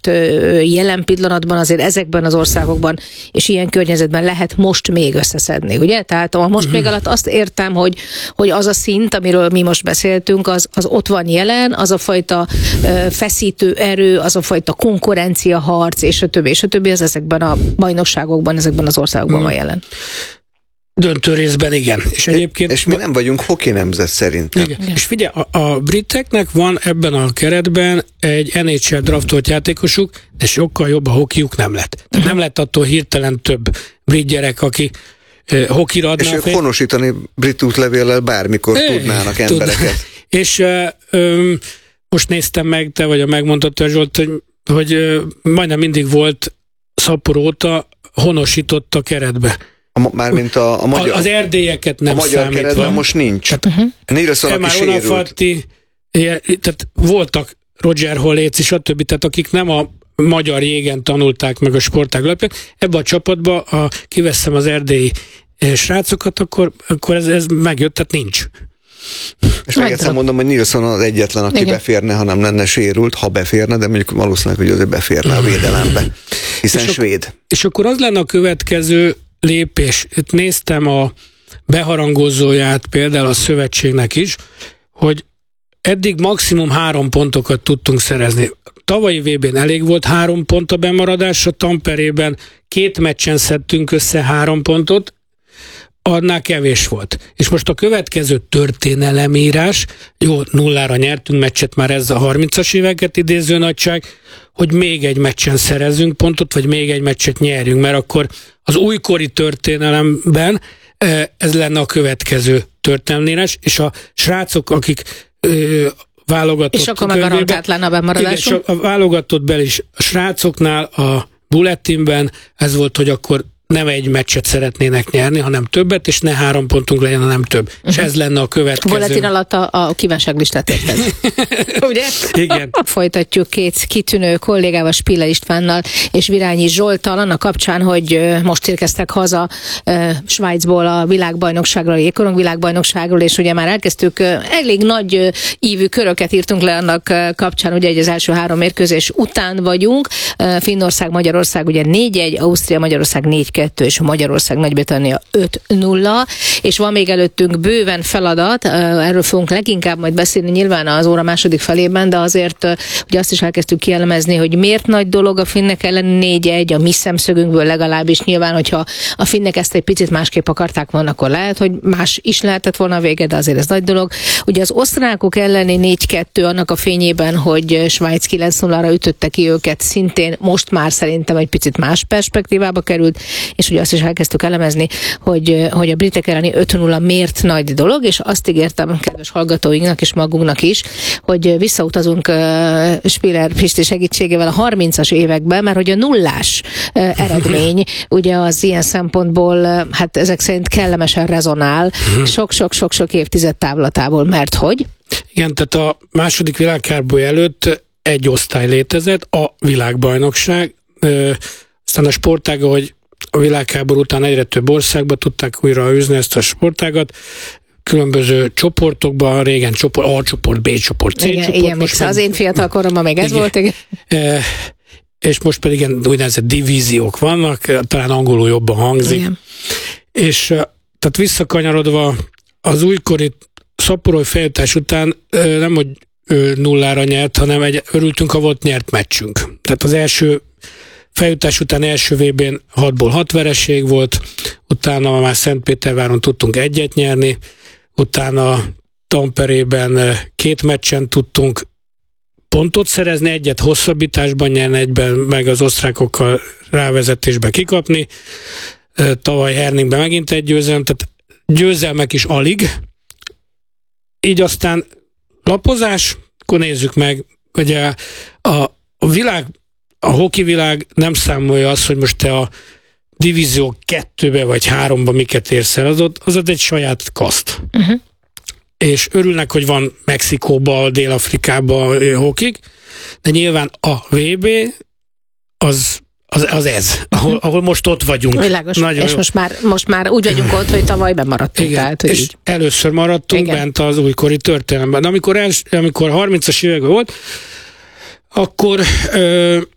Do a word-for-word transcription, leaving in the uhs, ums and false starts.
jelen pillanatban azért ezekben az országokban és ilyen környezetben lehet most még összeszedni, ugye? Tehát a most még alatt azt értem, hogy, hogy az a szint, amiről mi most beszéltünk, az, az ott van jelen, az a fajta feszítő erő, az a fajta konkurencia harc, és a többi, és a többi, az ezekben a bajnokságokban, ezekben az országokban van jelen. Döntő részben igen. És, egyébként, és mi nem vagyunk hoki nemzet szerintem. Igen. Igen. És figyelj, a, a briteknek van ebben a keretben egy en há el draftolt játékosuk, de sokkal jobb a hokiuk nem lett. Tehát uh-huh. nem lett attól hirtelen több brit gyerek, aki uh, hokira adná. És ők honosítani brit útlevéllel bármikor é, tudnának embereket. Tudná. És uh, um, most néztem meg, te vagy a megmondható Zsolt, hogy, hogy uh, majdnem mindig volt Sapporo óta honosított a keretbe. Mármint a, a magyar... Az erdélyeket nem a magyar számítva. keretben most nincs. Uh-huh. Nilsson, aki sérült. Fatti, tehát voltak Roger Holléc és a többi, tehát akik nem a magyar jégen tanulták meg a sportág alapján. Ebben a csapatban, ha kiveszem az erdélyi srácokat, akkor, akkor ez, ez megjött, tehát nincs. És meg egyszer mondom, hogy Nilsson az egyetlen, aki Igen. beférne, ha nem lenne sérült, ha beférne, de mondjuk valószínűleg, hogy azért beférne a védelembe. Hiszen és svéd. Ak- és akkor az lenne a következő lépés. Itt néztem a beharangozóját például a szövetségnek is, hogy eddig maximum három pontokat tudtunk szerezni. Tavalyi vé bén elég volt három pont a bemaradás, a Tamperében két meccsen szedtünk össze három pontot, annál kevés volt. És most a következő történelemírás, jó, nullára nyertünk meccset, már ez a harmincas éveket idéző nagyság, hogy még egy meccsen szerezzünk pontot, vagy még egy meccset nyerjünk, mert akkor az újkori történelemben ez lenne a következő történelemírás, és a srácok, akik válogatott... És akkor meg garantált lenne a bemaradásunk? Igen, a válogatott bel is. A srácoknál a bulletinben ez volt, hogy akkor nem egy meccset szeretnének nyerni, hanem többet, és ne három pontunk legyen, hanem több. Uh-huh. És ez lenne a következő. Bulletin alatt a, a kívánságlistát érted. Ugye? Igen. Folytatjuk két kitűnő kollégával, Spiller Istvánnal és Virányi Zsolttal annak kapcsán, hogy most érkeztek haza Svájcból a világbajnokságról, a jégkorong világbajnokságról, és ugye már elkezdtük, elég nagy ívű köröket írtunk le annak kapcsán, ugye egy az első három mérkőzés után vagyunk. Finnország, Magyarország ugye négy egy, Ausztria, Magyarország négy kettő, és Magyarország, Nagy-Britannia öt nulla, és van még előttünk bőven feladat, erről fogunk leginkább majd beszélni nyilván az óra második felében, de azért ugye azt is elkezdtük kielemezni, hogy miért nagy dolog a finnek ellen négy egy, a mi szemszögünkből legalábbis. Nyilván, hogyha a finnek ezt egy picit másképp akarták volna, akkor lehet, hogy más is lehetett volna a vége, de azért ez nagy dolog. Ugye az osztrákok elleni négy kettő annak a fényében, hogy Svájc kilenc nullára ütötte ki őket, szintén most már szerintem egy picit más perspektívába került, és ugye azt is elkezdtük elemezni, hogy, hogy a britek elleni öt nulla miért nagy dolog, és azt ígértem kedves hallgatóinknak és magunknak is, hogy visszautazunk uh, Spiller Pisti segítségével a harmincas években, mert hogy a nullás uh, eredmény ugye az ilyen szempontból uh, hát ezek szerint kellemesen rezonál sok-sok-sok-sok évtized távlatából, mert hogy? Igen, tehát a második világháború előtt egy osztály létezett, a világbajnokság, uh, aztán a sportág, hogy a világháború után egyre több országba tudták újra űzni ezt a sportágat, különböző csoportokban, régen csoport, A csoport, B csoport, C igen, csoport. Igen, most az én fiatal koromban még ez igen. volt. Igen. E, és most pedig ilyen úgynevezett divíziók vannak, talán angolul jobban hangzik. Igen. És tehát visszakanyarodva az újkori szaporói feljutás után nem, hogy nullára nyert, hanem egy, örültünk, ha volt nyert meccsünk. Tehát az első feljutás után első vé bén hatból hat vereség volt, utána már Szentpéterváron tudtunk egyet nyerni, utána Tamperében két meccsen tudtunk pontot szerezni, egyet hosszabbításban nyerni, egyben meg az osztrákokkal rávezetésbe kikapni, tavaly Herningben megint egy győzelem, tehát győzelmek is alig, így aztán lapozás, akkor nézzük meg, hogy a, a, a világ A hoki világ nem számolja azt, hogy most te a divízió kettőbe vagy háromba miket érsz el, az ott, az ott egy saját kaszt. Uh-huh. És örülnek, hogy van Mexikóba, Dél-Afrikába hokik, de nyilván a vé bé az, az, az ez, ahol, ahol most ott vagyunk. Világos. Nagyon és most már, most már úgy vagyunk ott, hogy tavaly bemaradtunk. Igen, tehát, hogy és így. először maradtunk Igen. bent az újkori történelemben. De amikor, els, amikor harmincas években volt, akkor ö,